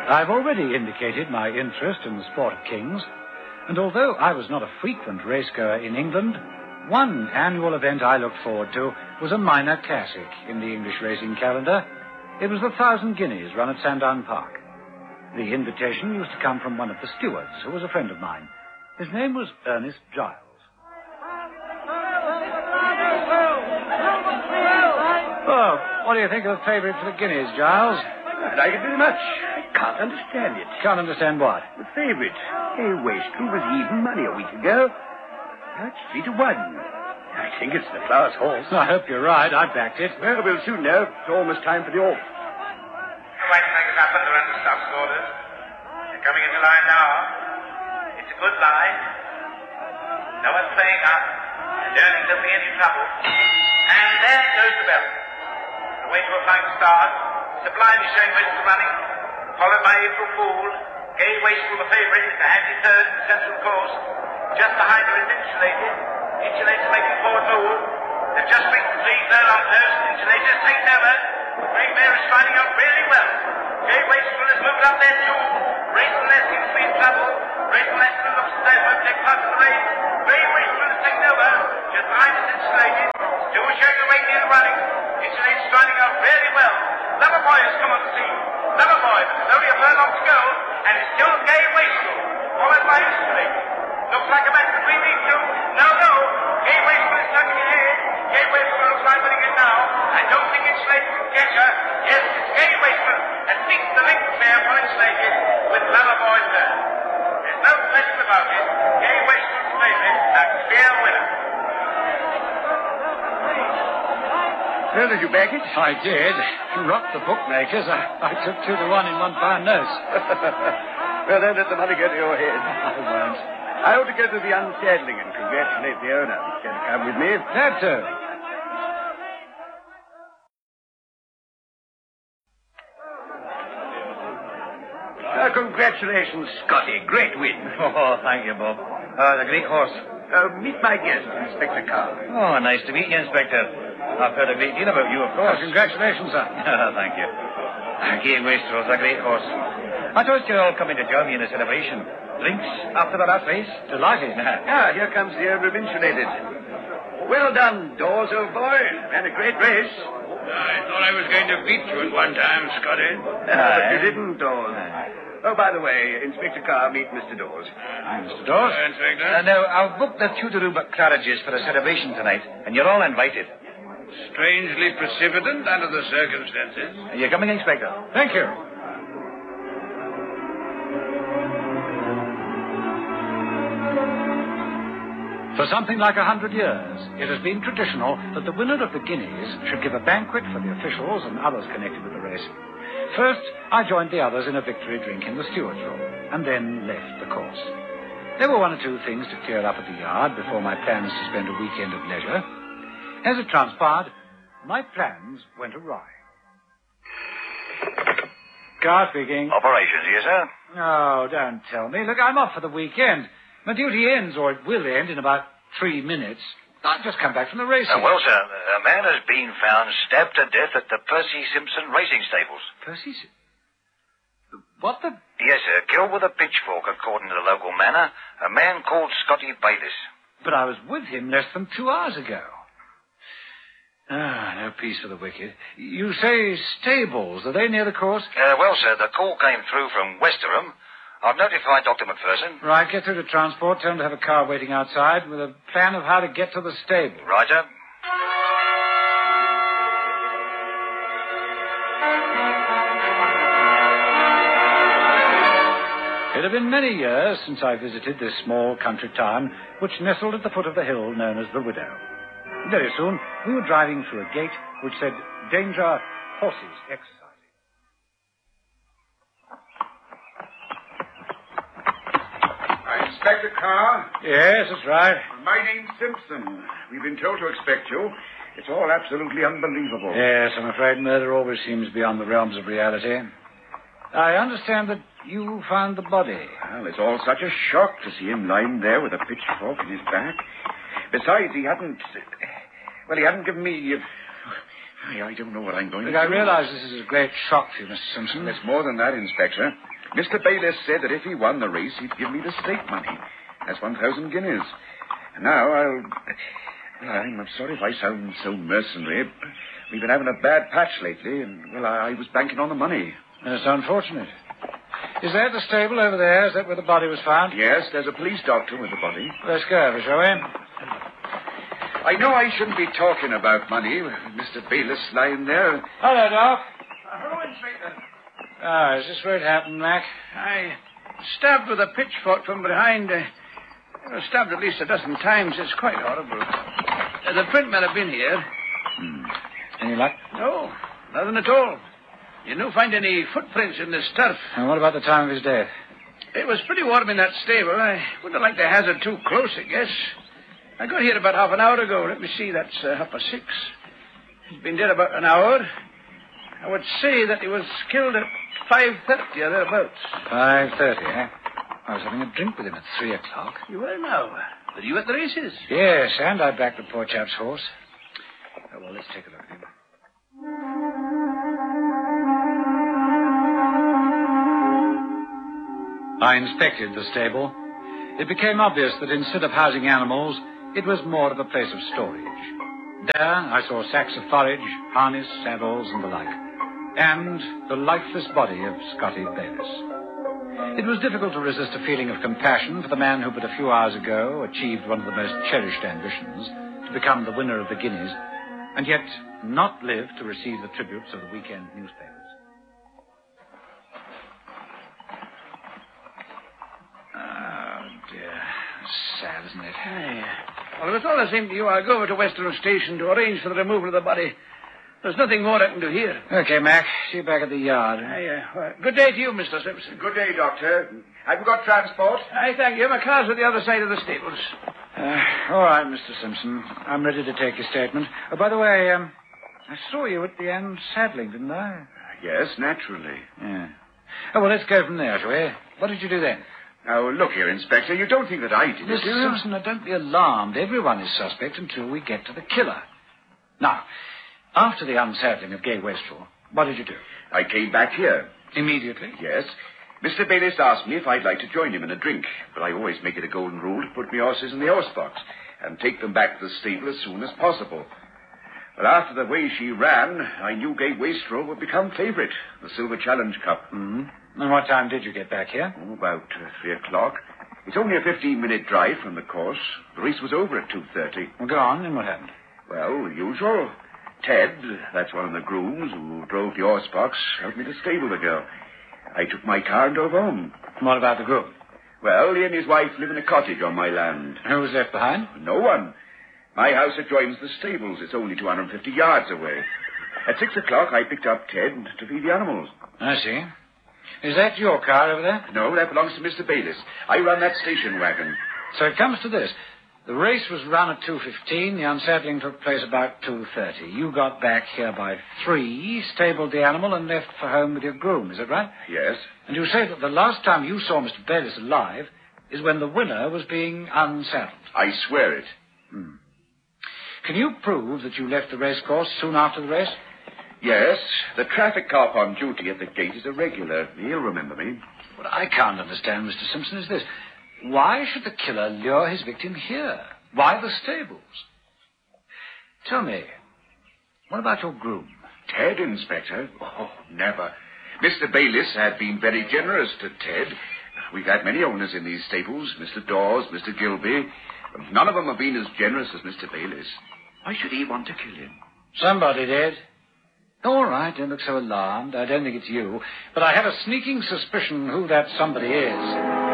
I've already indicated my interest in the sport of kings, and although I was not a frequent racegoer in England, one annual event I looked forward to was a minor classic in the English racing calendar. It was the 1,000 Guineas run at Sandown Park. The invitation used to come from one of the stewards, who was a friend of mine. His name was Ernest Giles. Oh, what do you think of the favourite for the Guineas, Giles? I like it very much. I can't understand it. Can't understand what? The favourite. Gay Wastrel was even money a week ago. Now it's 3-1. I think it's the Flowers horse. I hope you're right. I backed it. Well, we'll soon know. It's almost time for the off. The white flag is up and the run stops orders. They're coming into line now. It's a good line. No one's playing up. I don't think there'll be any trouble. And there goes the bell. The way to a flying start. Sublime is showing most of the running, followed by April Fool. Gay Wastrel, the favourite, is a handy third in the central course. Just behind her is Insulated. Insulated making forward move. They've just reached the 3 furlong post. Insulated takes over. The Grey Mare is riding out really well. Gay Wastrel has moved up there too. Raceless seems to be in trouble. Raceless looks as though it won't take part in the race. Gay Wastrel has taken over. Just behind is Insulated. Still showing the way near the running. Insulated is riding out really well. Loverboy has come on the scene. Loverboy, there's only a furlong to go, and it's still Gay Wastrel, followed by Insulated. Looks like a match between these two. No. Gay Wastrel is tugging ahead. Gay Wastrel looks like winning it now. I don't think Insulated can catch her. Yes, it's Gay Wastrel, and beats the link pair for Insulated with Loverboy third. There's no question about it. Gay Wastrel's favourite, a clear winner. Well, did you back it? I did. You rocked the bookmakers. I took 2-1 in one pound notes. Well, don't let the money go to your head. I won't. I ought to go to the unsaddling and congratulate the owner. Can you come with me? Glad to. Congratulations, Scotty. Great win. Oh, thank you, Bob. The great horse. Meet my guest, Inspector Carr. Oh, nice to meet you, Inspector. I've heard a great deal about you, of course. Congratulations, sir. Thank you. Gay Wastrel's a great horse. I thought you're all coming to join me in the celebration. Drinks after the last race? Delighted. Here comes the owner of Insulated. Well done, Dawes, old boy. And a great race. I thought I was going to beat you at one time, Scotty. But you didn't, Dawes. Oh, by the way, Inspector Carr, meet Mr. Dawes. Hi, Mr. Dawes. Inspector. Now, I've booked the tutor room at Claridge's for a celebration tonight, and you're all invited. Strangely precipitant under the circumstances. Are you coming, Inspector? Thank you. For something like 100 years, it has been traditional that the winner of the Guineas should give a banquet for the officials and others connected with the race. First, I joined the others in a victory drink in the steward's room, and then left the course. There were 1 or 2 things to clear up at the yard before my plans to spend a weekend of leisure. As it transpired, my plans went awry. Carr speaking. Operations here, sir? Oh, don't tell me. Look, I'm off for the weekend. My duty ends, or it will end, in about 3 minutes. I've just come back from the racing. Well, sir, a man has been found stabbed to death at the Percy Simpson Racing Stables. Percy? What the... Yes, sir. Killed with a pitchfork, according to the local manor. A man called Scotty Bayliss. But I was with him less than 2 hours ago. No peace for the wicked. You say stables. Are they near the course? Well, sir, the call came through from Westerham. I've notified Dr. McPherson. Right, get through to transport. Tell him to have a car waiting outside with a plan of how to get to the stable. Right, sir. It had been many years since I visited this small country town, which nestled at the foot of the hill known as the Widow. Very soon, we were driving through a gate which said, "Danger, horses exercising." Inspector Carr? Yes, that's right. My name's Simpson. We've been told to expect you. It's all absolutely unbelievable. Yes, I'm afraid murder always seems beyond the realms of reality. I understand that you found the body. Well, it's all such a shock to see him lying there with a pitchfork in his back. Besides, he hadn't given me... I don't know what I'm going to Look, do. I realize this is a great shock for you, Mr. Simpson. It's more than that, Inspector. Mr. Bayliss said that if he won the race, he'd give me the stake money. That's 1,000 guineas. And now I'm sorry if I sound so mercenary. We've been having a bad patch lately, and, well, I was banking on the money. It's unfortunate. Is that the stable over there? Is that where the body was found? Yes, there's a police doctor with the body. Let's go over, shall we? I know I shouldn't be talking about money with Mr. Bayliss lying there. Hello, Doc. Hello, Inspector. Is this where it happened, Mac? I stabbed with a pitchfork from behind. I was stabbed at least a dozen times. It's quite horrible. The printmen have been here. Any luck? No, nothing at all. You didn't find any footprints in this turf. And what about the time of his death? It was pretty warm in that stable. I wouldn't have liked to hazard too close, I guess. I got here about half an hour ago. Let me see, that's 6:30. He's been dead about an hour. I would say that he was killed at 5:30 or thereabouts. 5:30, eh? I was having a drink with him at 3 o'clock. You were now. Were you at the races? Yes, and I backed the poor chap's horse. Oh, well, let's take a look at him. I inspected the stable. It became obvious that instead of housing animals, it was more of a place of storage. There, I saw sacks of forage, harness, saddles, and the like. And the lifeless body of Scotty Bayliss. It was difficult to resist a feeling of compassion for the man who but a few hours ago achieved one of the most cherished ambitions, to become the winner of the guineas, and yet not live to receive the tributes of the weekend newspapers. Oh, dear. Sad, isn't it? Aye. Well, if it's all the same to you, I'll go over to Western Station to arrange for the removal of the body. There's nothing more I can do here. Okay, Mac. See you back at the yard. Good day to you, Mr. Simpson. Good day, Doctor. Have you got transport? I thank you. My car's at the other side of the stables. All right, Mr. Simpson. I'm ready to take your statement. Oh, by the way, I saw you at the end saddling, didn't I? Yes, naturally. Yeah. Oh, well, let's go from there, shall we? What did you do then? Now, look here, Inspector. You don't think that I did it, Mr. do you? Simpson, now, don't be alarmed. Everyone is suspect until we get to the killer. Now, after the unsaddling of Gay Wastrel, what did you do? I came back here. Immediately? Yes. Mr. Bayliss asked me if I'd like to join him in a drink, but I always make it a golden rule to put my horses in the horse box and take them back to the stable as soon as possible. But after the way she ran, I knew Gay Wastrel would become favourite, the Silver Challenge Cup. Mm-hmm. And what time did you get back here? Oh, about 3 o'clock. It's only a 15-minute drive from the course. The race was over at 2:30. Well, go on, and what happened? Well, the usual. Ted, that's one of the grooms who drove the horse box, helped me to stable the girl. I took my car and drove home. And what about the groom? Well, he and his wife live in a cottage on my land. Who was left behind? No one. My house adjoins the stables. It's only 250 yards away. At 6 o'clock, I picked up Ted to feed the animals. I see. Is that your car over there? No, that belongs to Mr. Bayliss. I run that station wagon. So it comes to this. The race was run at 2:15. The unsaddling took place about 2:30. You got back here by 3, stabled the animal, and left for home with your groom. Is that right? Yes. And you say that the last time you saw Mr. Bayliss alive is when the winner was being unsaddled. I swear it. Can you prove that you left the racecourse soon after the race? Yes. The traffic cop on duty at the gate is a regular. He'll remember me. What I can't understand, Mr. Simpson, is this. Why should the killer lure his victim here? Why the stables? Tell me, what about your groom? Ted, Inspector? Oh, never. Mr. Bayliss had been very generous to Ted. We've had many owners in these stables, Mr. Dawes, Mr. Gilby. None of them have been as generous as Mr. Bayliss. Why should he want to kill him? Somebody did. All right, don't look so alarmed. I don't think it's you. But I have a sneaking suspicion who that somebody is.